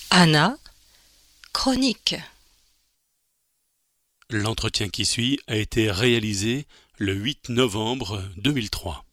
Anna, chronique. L'entretien qui suit a été réalisé le 8 novembre 2003.